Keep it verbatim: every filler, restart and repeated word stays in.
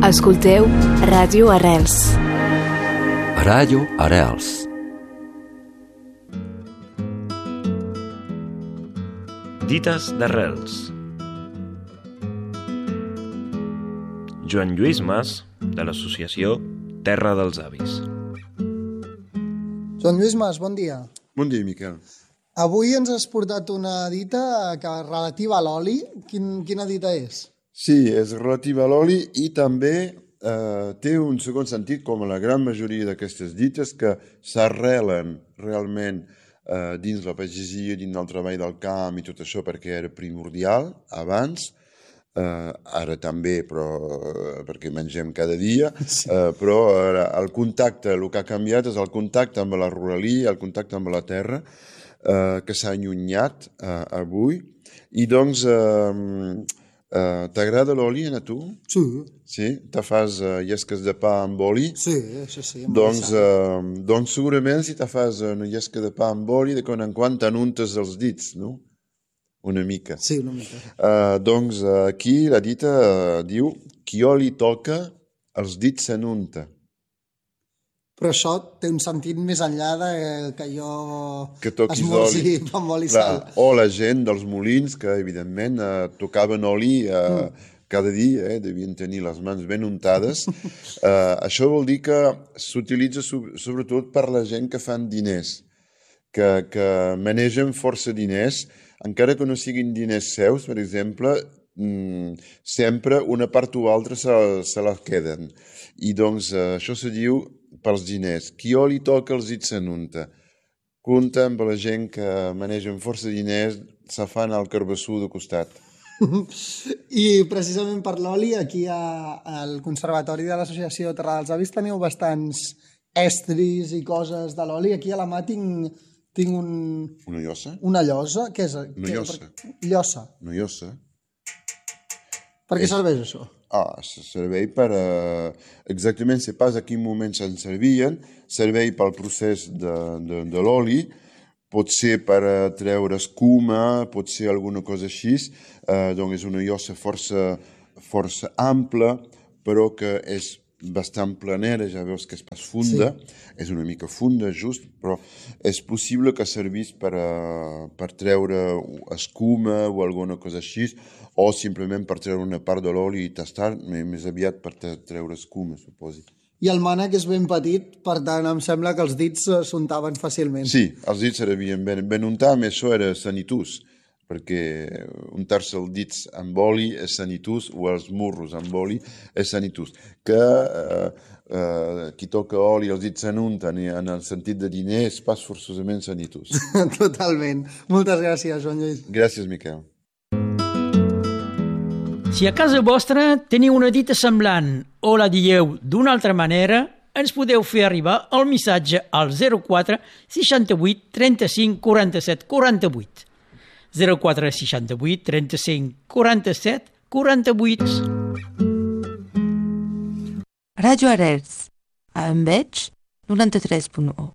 Escolteu Ràdio Arrels. Ràdio Arrels. Dites d'Arrels. Joan Lluís Mas, de l'associació Terra dels Avis. Joan Lluís Mas, bon dia. Bon dia, Miquel. Avui ens has portat una dita que relativa a l'oli. Quin, quina dita és? Sí, és relativa a l'oli i també eh, té un segon sentit, com la gran majoria d'aquestes dites, que s'arrelen realment eh, dins la pagesia, dins el treball del camp i tot això, perquè era primordial abans, eh, ara també, però eh, perquè mengem cada dia, eh, però ara, el contacte, el que ha canviat és el contacte amb la ruralia, el contacte amb la terra, eh, que s'ha allunyat eh, avui, i doncs... Eh, Uh, t'agrada l'oli, a tu? Sí. Sí? Te fas uh, llesques de pa amb oli? Sí, sí, sí. Doncs, uh, doncs segurament si te fas una llesca de pa amb oli, de quan en quan t'anuntes els dits, no? Una mica. Sí, una mica. Uh, doncs uh, aquí la dita uh, diu qui oli toca, els dits s'anunta. Però això té un sentit més enllà de que jo que toquis esmorzi amb oli i sal. O la gent dels molins que, evidentment, eh, tocaven oli eh, mm. cada dia, eh, devien tenir les mans ben untades. Eh, això vol dir que s'utilitza sobretot per la gent que fan diners, que, que manegen força diners, encara que no siguin diners seus, per exemple, mm, sempre una part o altra se, se la queden. I doncs eh, això se diu pels diners. Qui oli toca els dits s'anunta. Compte amb la gent que manegen força diners, se fan el carbassú de costat. I precisament per l'oli, aquí a, al Conservatori de l'Associació Terra dels Avis teniu bastants estris i coses de l'oli. Aquí a la mà tinc, tinc un... Una llosa? Una llosa? Què és? Una llosa. Per... Llosa. Una llosa. Per què és... serveix això? Ah, serveix per... Uh, exactament, se pas a quin moment se'n servien, serveix pel procés de, de, de l'oli, pot ser per uh, treure escuma, pot ser alguna cosa així, uh, doncs és una llosa força, força ampla, però que és bastant planera, ja veus que és pas funda, sí. És una mica funda, just, però és possible que servís per, uh, per treure escuma o alguna cosa així, o simplement per treure una part de l'oli i tastar, més aviat per treure escuma, suposi. I el mànec és ben petit, per tant em sembla que els dits s'untaven fàcilment. Sí, els dits servien ben, ben untar, més això era sanitús, perquè untar-se els dits amb oli és sanitús, o els murros amb oli és sanitús. Que eh, eh, qui toca oli els dits s'anunten en el sentit de diner és pas forçosament sanitús. Totalment. Moltes gràcies, Joan Lluís. Gràcies, Miquel. Si a casa vostra teniu una dita semblant o la dieu d'una altra manera, ens podeu fer arribar el missatge al zero quatre seixanta-vuit trenta-cinc quaranta-set quaranta-vuit. zero quatre seixanta-vuit trenta-cinc quaranta-set quaranta-vuit. Ràdio Arrels, a Enveig, noranta-tres punt u.